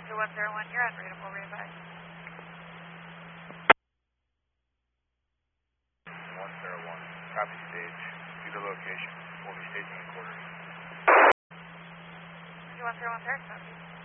101, you're unreadable, readvise. 101, copy stage. To the location. We'll be staging in quarters. 101, sir, copy.